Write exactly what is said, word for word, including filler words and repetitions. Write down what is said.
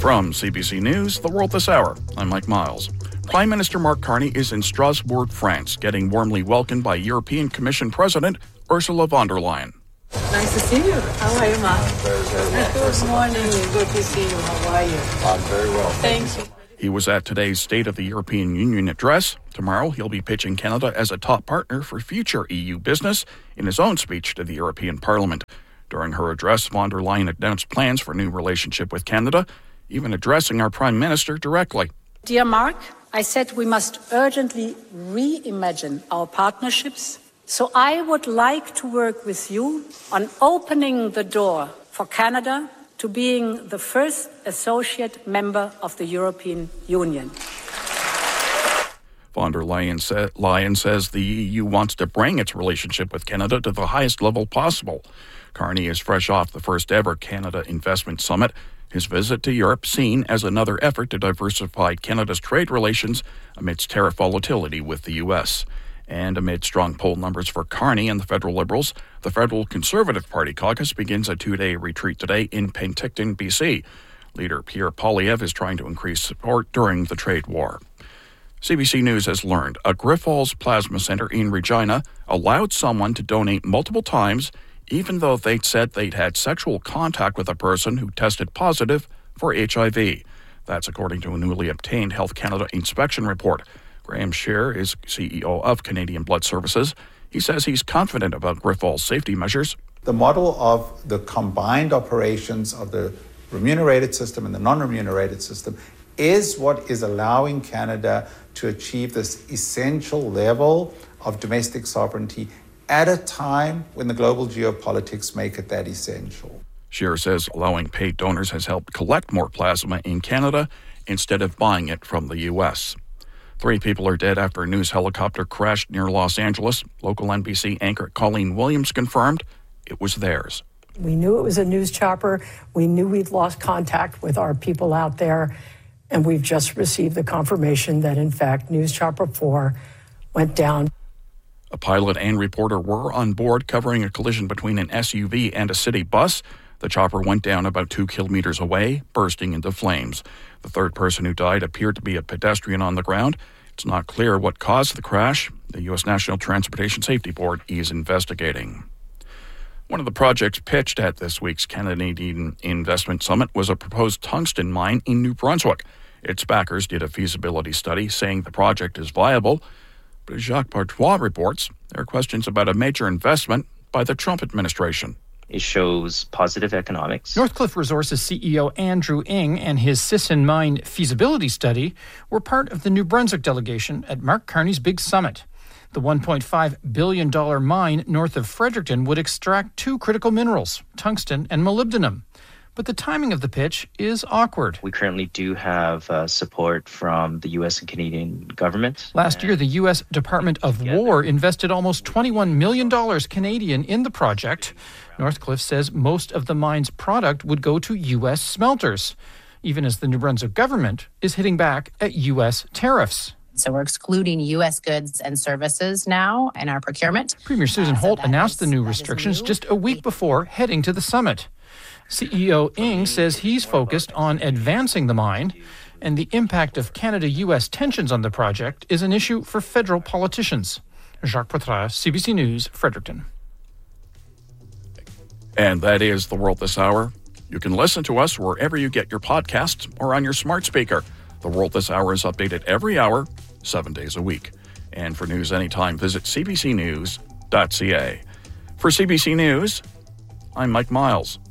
From C B C News, The World This Hour, I'm Mike Miles. Prime Minister Mark Carney is in Strasbourg, France, getting warmly welcomed by European Commission President Ursula von der Leyen. Nice to see you. How are you, Mark? Very, very well. Good morning. Good to see you. How are you? I'm very well. Thank you. He was at today's State of the European Union address. Tomorrow, he'll be pitching Canada as a top partner for future E U business in his own speech to the European Parliament. During her address, von der Leyen announced plans for a new relationship with Canada, even addressing our Prime Minister directly. Dear Mark, I said we must urgently reimagine our partnerships. So I would like to work with you on opening the door for Canada to being the first associate member of the European Union. Von der Leyen, sa- Leyen says the E U wants to bring its relationship with Canada to the highest level possible. Carney is fresh off the first ever Canada Investment Summit. His visit to Europe seen as another effort to diversify Canada's trade relations amidst tariff volatility with the U S. And amid strong poll numbers for Carney and the federal Liberals, the Federal Conservative Party caucus begins a two-day retreat today in Penticton, B C. Leader Pierre Poilievre is trying to increase support during the trade war. C B C News has learned a Grifols Plasma Center in Regina allowed someone to donate multiple times even though they'd said they'd had sexual contact with a person who tested positive for H I V. That's according to a newly obtained Health Canada inspection report. Graham Shear is C E O of Canadian Blood Services. He says he's confident about Grifols' safety measures. The model of the combined operations of the remunerated system and the non-remunerated system is what is allowing Canada to achieve this essential level of domestic sovereignty at a time when the global geopolitics make it that essential. Shearer says allowing paid donors has helped collect more plasma in Canada instead of buying it from the U S. Three people are dead after a news helicopter crashed near Los Angeles. Local N B C anchor Colleen Williams confirmed it was theirs. We knew it was a news chopper. We knew we'd lost contact with our people out there. And we've just received the confirmation that, in fact, News Chopper four went down. A pilot and reporter were on board covering a collision between an S U V and a city bus. The chopper went down about two kilometers away, bursting into flames. The third person who died appeared to be a pedestrian on the ground. It's not clear what caused the crash. The U S National Transportation Safety Board is investigating. One of the projects pitched at this week's Canadian Investment Summit was a proposed tungsten mine in New Brunswick. Its backers did a feasibility study saying the project is viable. But as Jacques Bartois reports, there are questions about a major investment by the Trump administration. It shows positive economics. Northcliffe Resources C E O Andrew Ng and his Sisson Mine feasibility study were part of the New Brunswick delegation at Mark Carney's big summit. The one point five billion dollars mine north of Fredericton would extract two critical minerals, tungsten and molybdenum. But the timing of the pitch is awkward. We currently do have uh, support from the U S and Canadian government. Last year, the U S Department of War invested almost twenty-one million dollars Canadian in the project. Northcliffe says most of the mine's product would go to U S smelters, even as the New Brunswick government is hitting back at U S tariffs. So we're excluding U S goods and services now in our procurement. Premier Susan Uh, so Holt that announced is- the new that is restrictions new. just a week before heading to the summit. C E O Ng says he's focused on advancing the mine, and the impact of Canada-U S tensions on the project is an issue for federal politicians. Jacques Poitras, C B C News, Fredericton. And that is The World This Hour. You can listen to us wherever you get your podcasts or on your smart speaker. The World This Hour is updated every hour, seven days a week. And for news anytime, visit c b c news dot c a. For C B C News, I'm Mike Miles.